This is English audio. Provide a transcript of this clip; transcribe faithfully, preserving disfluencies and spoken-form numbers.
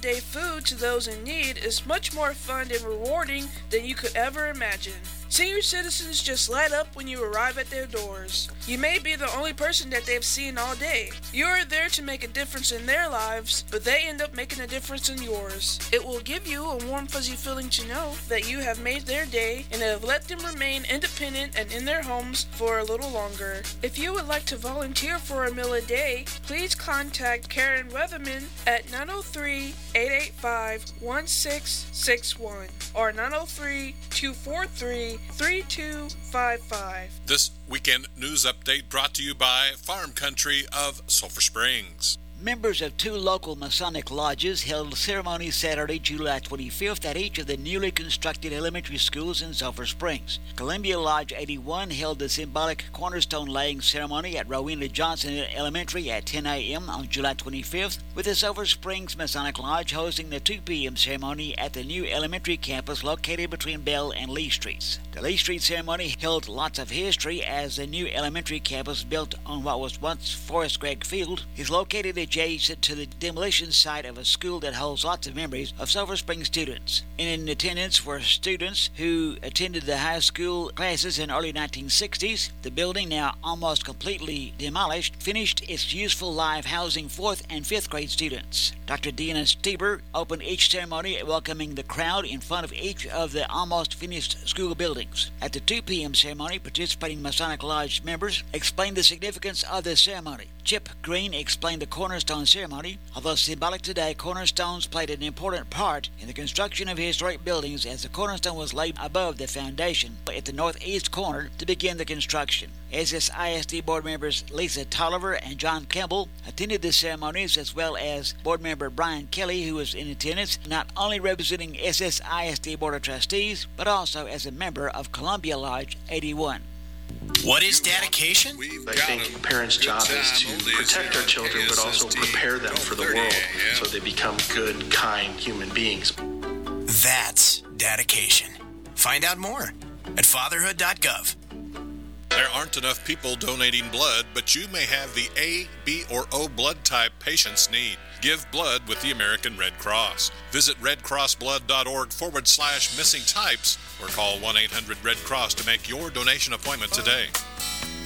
Day food to those in need is much more fun and rewarding than you could ever imagine. Senior citizens just light up when you arrive at their doors. You may be the only person that they've seen all day. You are there to make a difference in their lives, but they end up making a difference in yours. It will give you a warm fuzzy feeling to know that you have made their day and have let them remain independent and in their homes for a little longer. If you would like to volunteer for a meal a day, please contact Karen Weatherman at nine oh three, eight eight five, one six six one or nine oh three, two four three, three two five five. This weekend news update brought to you by Farm Country of Sulphur Springs. Members of two local Masonic lodges held ceremonies Saturday, July twenty-fifth at each of the newly constructed elementary schools in Sulphur Springs. Columbia Lodge eighty-one held the symbolic cornerstone laying ceremony at Rowena Johnson Elementary at ten a.m. on July twenty-fifth, with the Sulphur Springs Masonic Lodge hosting the two p.m. ceremony at the new elementary campus located between Bell and Lee Streets. The Lee Street ceremony held lots of history as the new elementary campus built on what was once Forrest Gregg Field is located adjacent to the demolition site of a school that holds lots of memories of Sulphur Springs students. In attendance were students who attended the high school classes in early nineteen sixties. The building, now almost completely demolished, finished its useful live housing fourth and fifth grade students. Doctor Deanna Stieber opened each ceremony, welcoming the crowd in front of each of the almost finished school buildings. At the two p.m. ceremony, participating Masonic Lodge members explained the significance of the ceremony. Chip Green explained the cornerstone ceremony. Although symbolic today, cornerstones played an important part in the construction of historic buildings, as the cornerstone was laid above the foundation at the northeast corner to begin the construction. S S I S D board members Lisa Tolliver and John Campbell attended the ceremonies, as well as board member Brian Kelly, who was in attendance, not only representing S S I S D Board of Trustees, but also as a member of Columbia Lodge eighty-one. What is dedication? I think parents' job is to protect our children, but also prepare them for the world so they become good, kind human beings. That's dedication. Find out more at fatherhood dot gov. There aren't enough people donating blood, but you may have the A, B, or O blood type patients need. Give blood with the American Red Cross. Visit redcrossblood.org forward slash missing types or call one eight hundred red cross to make your donation appointment today.